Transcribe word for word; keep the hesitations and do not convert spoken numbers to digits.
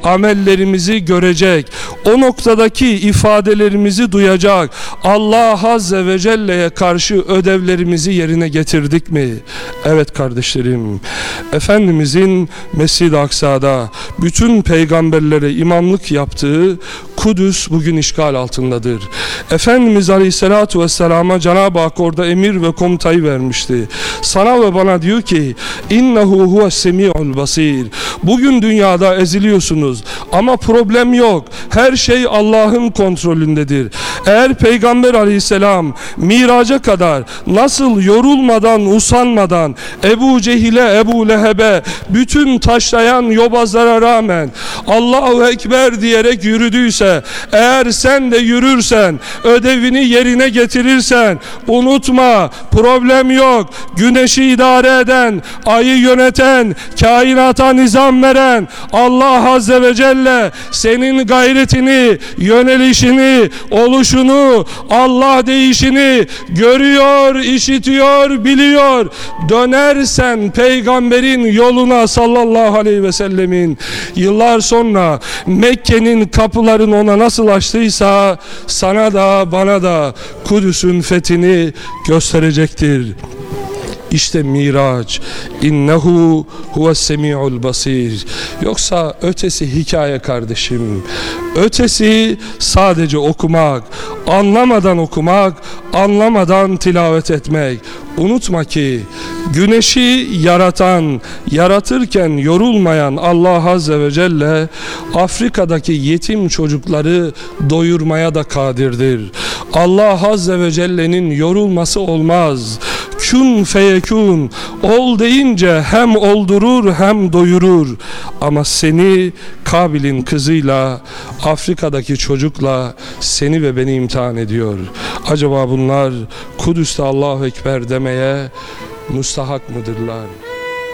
amellerimizi görecek. O noktadaki ifadelerimizi duyacak. Allah Azze ve Celle'ye karşı ödevlerimizi yerine getirdik mi? Evet kardeşlerim, Efendimizin Mescid-i Aksa'da bütün peygamberlere imamlık yaptığı Kudüs bugün işgal altındadır. Efendimiz Aleyhisselatü Vesselam'a Cenab-ı Hak orada emir ve komutayı vermişti. Sana ve bana diyor ki innehu huves semi'ul basir. Bugün dünyada eziliyorsunuz ama problem yok. Her şey Allah'ın kontrolündedir. Eğer Peygamber Aleyhisselam Miraca kadar nasıl yorulmadan, usanmadan Ebu Cehil'e, Ebu Leheb'e, bütün taşlayan yobazlara rağmen Allahu Ekber diyerek yürüdüyse, eğer sen de yürürsen, ödevini yerine getirirsen, unutma, problem yok. Güneşi idare eden, ayı yöneten, kainata nizam veren Allah Azze ve Celle senin gayretini, yönelişini, oluşunu, Allah deyişini görüyor, işitiyor, biliyor. Dönersen peygamberin yoluna sallallahu aleyhi ve sellemin, yıllar sonra Mekke'nin kapılarını ona nasıl açtıysa sana da bana da Kudüs'ün fethini gösterecektir. İşte Miraç, innehu huves semi'ul basir. Yoksa ötesi hikaye kardeşim. Ötesi sadece okumak, anlamadan okumak, anlamadan tilavet etmek. Unutma ki güneşi yaratan, yaratırken yorulmayan Allah Azze ve Celle Afrika'daki yetim çocukları doyurmaya da kadirdir. Allah Azze ve Celle'nin yorulması olmaz. Kün feyekün, ol deyince hem oldurur hem doyurur. Ama seni Kabil'in kızıyla, Afrika'daki çocukla seni ve beni imtihan ediyor. Acaba bunlar Kudüs'te Allahu Ekber demeye müstahak mıdırlar?